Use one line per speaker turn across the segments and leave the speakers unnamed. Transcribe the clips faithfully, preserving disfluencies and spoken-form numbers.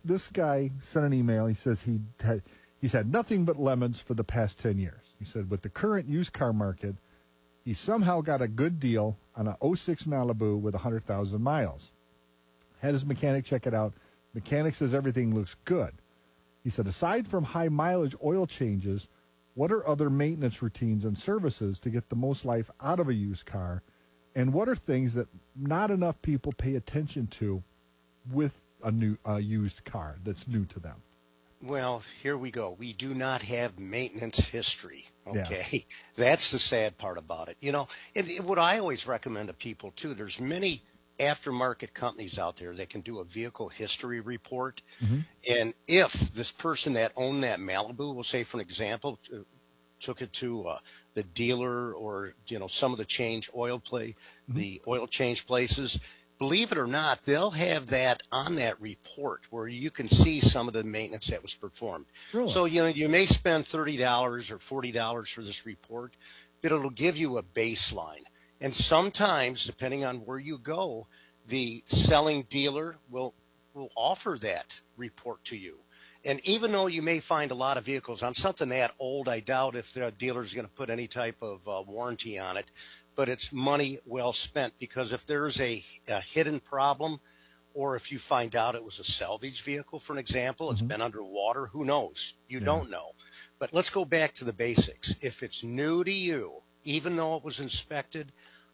this guy sent an email. He says he had, he's had nothing but lemons for the past ten years. He said with the current used car market, he somehow got a good deal on an oh six Malibu with one hundred thousand miles. Had his mechanic check it out. Mechanic says everything looks good. He said, aside from high mileage oil changes, what are other maintenance routines and services to get the most life out of a used car? And what are things that not enough people pay attention to with a new uh, used car that's new to them?
Well, here we go. We do not have maintenance history, okay?
Yeah.
That's the sad part about it. You know, and it, what I always recommend to people, too, there's many aftermarket companies out there that can do a vehicle history report.
Mm-hmm.
And if this person that owned that Malibu, we'll say, for an example, uh, took it to uh, the dealer or, you know, some of the change oil play, mm-hmm. the oil change places, believe it or not, they'll have that on that report where you can see some of the maintenance that was performed.
Really?
So, you know, you may spend thirty dollars or forty dollars for this report, but it'll give you a baseline. And sometimes, depending on where you go, the selling dealer will will offer that report to you. And even though you may find a lot of vehicles on something that old, I doubt if the dealer's going to put any type of uh, warranty on it. But it's money well spent, because if there's a, a hidden problem, or if you find out it was a salvage vehicle, for an example, it's
mm-hmm.
been underwater, who knows? You
yeah.
don't know. But let's go back to the basics. If it's new to you, even though it was inspected,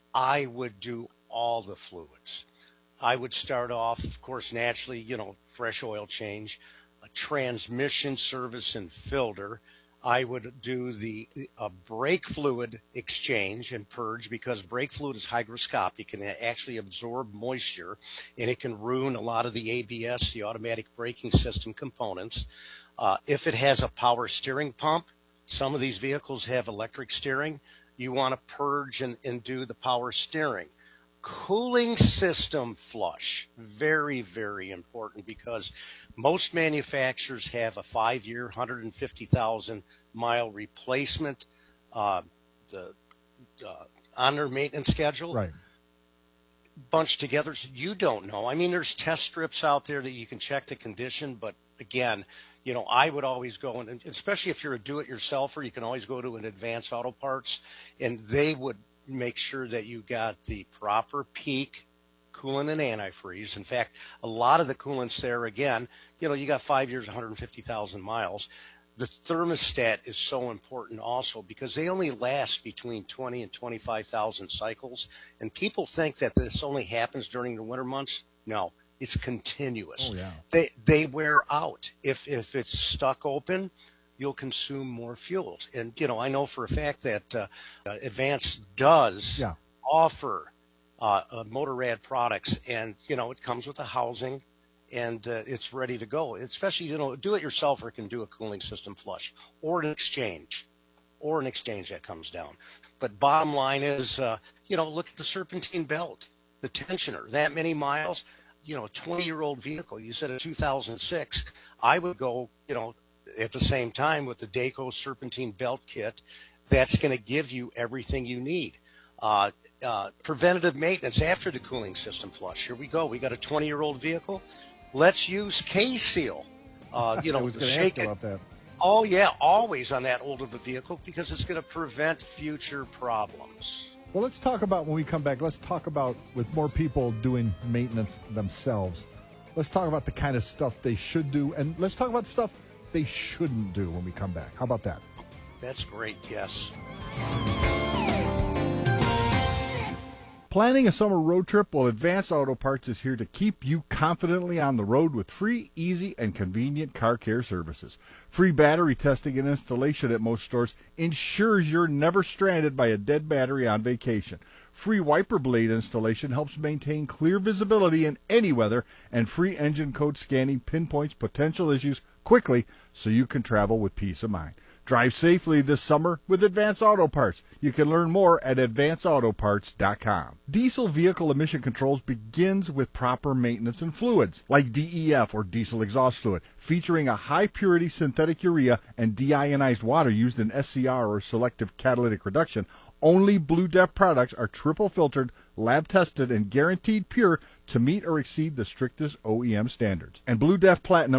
I would do all the fluids. I would start off, of course, naturally, you know, fresh oil change, a transmission service and filter. I would do the uh, brake fluid exchange and purge, because brake fluid is hygroscopic and it actually absorb moisture, and it can ruin a lot of the A B S, the automatic braking system components. Uh, if it has a power steering pump, some of these vehicles have electric steering, you want to purge and, and do the power steering. Cooling system flush, very, very important, because most manufacturers have a five-year, one hundred fifty thousand mile replacement uh, the, uh, on their maintenance schedule.
Right.
Bunched together, so you don't know. I mean, there's test strips out there that you can check the condition, but again, you know, I would always go, and especially if you're a do-it-yourselfer, you can always go to an Advanced Auto Parts, and they would make sure that you got the proper peak coolant and antifreeze. In fact, a lot of the coolants there, again, you know, you got five years, one hundred fifty thousand miles. The thermostat is so important also, because they only last between twenty and twenty-five thousand cycles. And people think that this only happens during the winter months. No, it's continuous.
Oh, yeah.
They, they wear out. If, if it's stuck open, you'll consume more fuel. And, you know, I know for a fact that uh, uh, Advance does
yeah.
offer uh, uh, Motorrad products, and, you know, it comes with a housing, and uh, it's ready to go. Especially, you know, do-it-yourselfer can do a cooling system flush or an exchange, or an exchange that comes down. But bottom line is, uh, you know, look at the serpentine belt, the tensioner, that many miles, you know, a twenty-year-old vehicle. You said a two thousand six. I would go, you know, at the same time with the Dayco Serpentine Belt Kit, that's going to give you everything you need. Uh, uh, preventative maintenance after the cooling system flush. Here we go. We got a twenty-year-old vehicle. Let's use K-Seal. Uh, you know,
I was going to
shake
ask
it.
about that.
Oh, yeah, always on that old of a vehicle, because it's going to prevent future problems.
Well, let's talk about, when we come back, let's talk about, with more people doing maintenance themselves, let's talk about the kind of stuff they should do, and let's talk about stuff they shouldn't do when we come back. How about that?
That's great, yes.
Planning a summer road trip? Well, Advanced Auto Parts is here to keep you confidently on the road with free, easy, and convenient car care services. Free battery testing and installation at most stores ensures you're never stranded by a dead battery on vacation. Free wiper blade installation helps maintain clear visibility in any weather, and free engine code scanning pinpoints potential issues quickly so you can travel with peace of mind. Drive safely this summer with Advanced Auto Parts. You can learn more at advanced auto parts dot com. Diesel vehicle emission controls begins with proper maintenance and fluids, like D E F or diesel exhaust fluid, featuring a high-purity synthetic urea and deionized water used in S C R or selective catalytic reduction. Only Blue Def products are triple filtered, lab tested, and guaranteed pure to meet or exceed the strictest O E M standards. And Blue Def Platinum